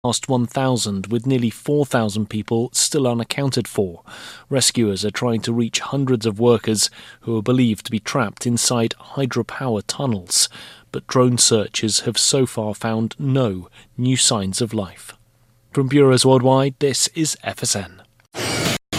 past 1,000, with nearly 4,000 people still unaccounted for. Rescuers are trying to reach hundreds of workers who are believed to be trapped inside hydropower tunnels, but drone searches have so far found no new signs of life. From Bureaus Worldwide, this is FSN.